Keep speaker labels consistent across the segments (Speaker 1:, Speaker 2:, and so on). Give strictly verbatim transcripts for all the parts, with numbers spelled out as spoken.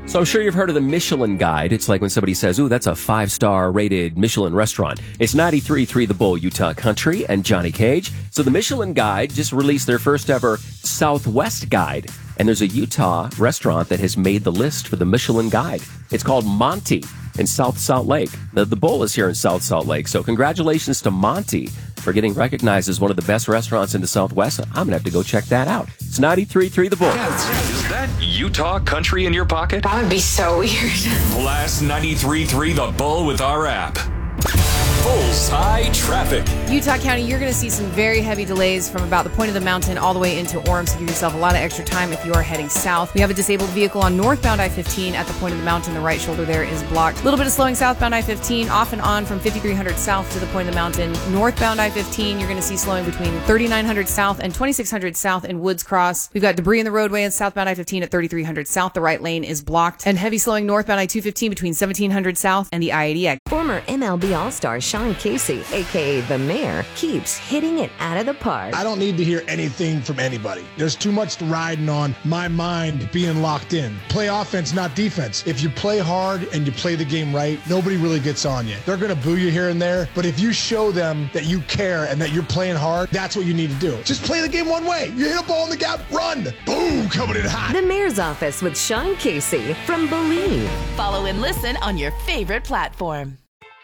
Speaker 1: So I'm sure you've heard of the Michelin Guide. It's like when somebody says, ooh, that's a five-star rated Michelin restaurant. It's ninety-three point three The Bull, Utah Country, and Johnny Cage. So the Michelin Guide just released their first ever Southwest Guide. And there's a Utah restaurant that has made the list for the Michelin Guide. It's called Monty in South Salt Lake. The, the Bull is here in South Salt Lake. So congratulations to Monty for getting recognized as one of the best restaurants in the Southwest. I'm going to have to go check that out. It's ninety-three point three The Bull.
Speaker 2: Is that Utah Country in your pocket?
Speaker 3: That would be so weird.
Speaker 2: Blast ninety-three point three The Bull with our app. Bullseye traffic.
Speaker 4: Utah County, you're going to see some very heavy delays from about the point of the mountain all the way into Orem, so give yourself a lot of extra time if you are heading south. We have a disabled vehicle on northbound I fifteen at the point of the mountain. The right shoulder there is blocked. A little bit of slowing southbound I fifteen, off and on from fifty-three hundred south to the point of the mountain. Northbound I fifteen, you're going to see slowing between thirty-nine hundred south and twenty-six hundred south in Woods Cross. We've got debris in the roadway in southbound I fifteen at thirty-three hundred south. The right lane is blocked. And heavy slowing northbound I two fifteen between seventeen hundred south and the I eighty exit.
Speaker 5: Former M L B All-Star Sean Casey, a k a. The Mayor, keeps hitting it out of the park.
Speaker 6: I don't need to hear anything from anybody. There's too much riding on my mind being locked in. Play offense, not defense. If you play hard and you play the game right, nobody really gets on you. They're going to boo you here and there, but if you show them that you care and that you're playing hard, that's what you need to do. Just play the game one way. You hit a ball in the gap, run. Boom, coming in hot.
Speaker 5: The Mayor's Office with Sean Casey from Believe.
Speaker 7: Follow and listen on your favorite platform.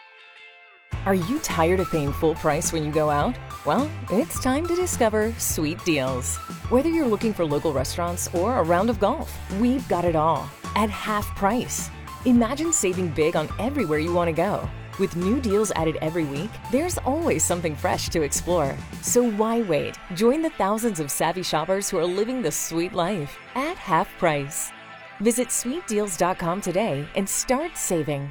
Speaker 8: Are you tired of paying full price when you go out? Well, it's time to discover Sweet Deals. Whether you're looking for local restaurants or a round of golf, we've got it all at half price. Imagine saving big on everywhere you want to go. With new deals added every week, there's always something fresh to explore. So why wait? Join the thousands of savvy shoppers who are living the sweet life at half price. Visit sweet deals dot com today and start saving.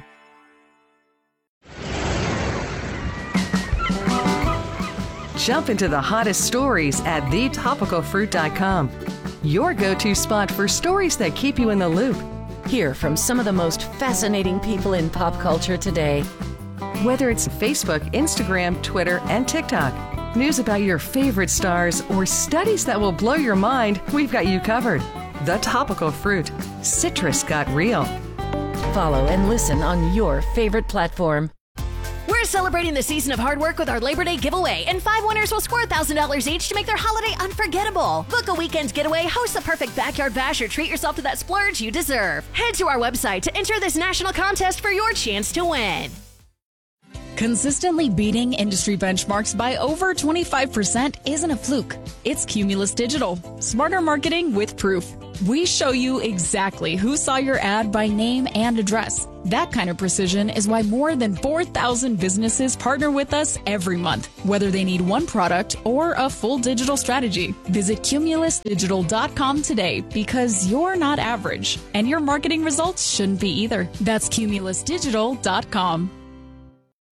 Speaker 9: Jump into the hottest stories at the topical fruit dot com. Your go-to spot for stories that keep you in the loop.
Speaker 10: Hear from some of the most fascinating people in pop culture today.
Speaker 9: Whether it's Facebook, Instagram, Twitter, and TikTok, news about your favorite stars, or studies that will blow your mind, we've got you covered. The Topical Fruit. Citrus got real.
Speaker 10: Follow and listen on your favorite platform.
Speaker 11: We're celebrating the season of hard work with our Labor Day giveaway, and five winners will score one thousand dollars each to make their holiday unforgettable. Book a weekend getaway, host the perfect backyard bash, or treat yourself to that splurge you deserve. Head to our website to enter this national contest for your chance to win.
Speaker 12: Consistently beating industry benchmarks by over twenty-five percent isn't a fluke. It's Cumulus Digital. Smarter marketing with proof. We show you exactly who saw your ad by name and address. That kind of precision is why more than four thousand businesses partner with us every month, whether they need one product or a full digital strategy. Visit cumulus digital dot com today, because you're not average, and your marketing results shouldn't be either. That's cumulus digital dot com.